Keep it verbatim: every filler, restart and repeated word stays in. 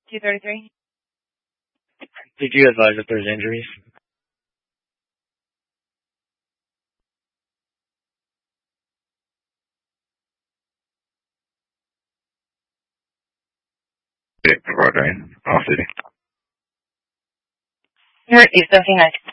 two thirty-three. Did you advise if there's injuries? Yeah, Roger. Off city. You're at eight seventy-nine.